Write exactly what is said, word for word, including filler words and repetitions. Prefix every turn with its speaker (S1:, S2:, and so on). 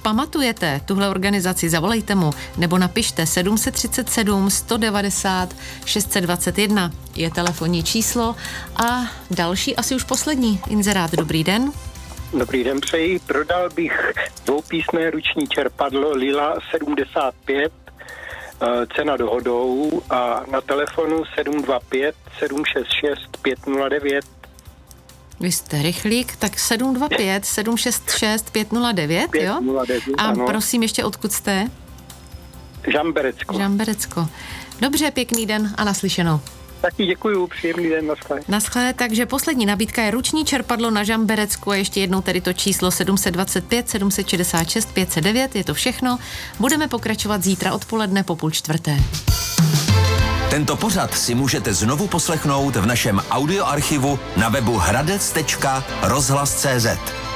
S1: pamatujete tuhle organizaci, zavolejte mu nebo napište sedm set třicet sedm sto devadesát šest set dvacet jedna je telefonní číslo a další, asi už poslední inzerát. Dobrý den.
S2: Dobrý den přeji. Prodal bych dvoupísné ruční čerpadlo Lila sedmdesát pět, cena dohodou, a na telefonu sedm dva pět sedm šest šest pět nula devět.
S1: Vy jste rychlík, tak sedm dva pět sedm šest šest pět nula devět, jo?
S2: pět nula devět,
S1: a
S2: ano.
S1: Prosím, ještě odkud jste?
S2: Žamberecko.
S1: Žamberecko. Dobře, pěkný den a naslyšenou.
S2: Taky děkuju, příjemný den, naschle.
S1: Naschle, takže poslední nabídka je ruční čerpadlo na Žamberecku a ještě jednou tedy to číslo sedm set dvacet pět sedm set šedesát šest pět set devět, je to všechno. Budeme pokračovat zítra odpoledne po půl čtvrté.
S3: Tento pořad si můžete znovu poslechnout v našem audioarchivu na webu hradec tečka rozhlas tečka cé zet.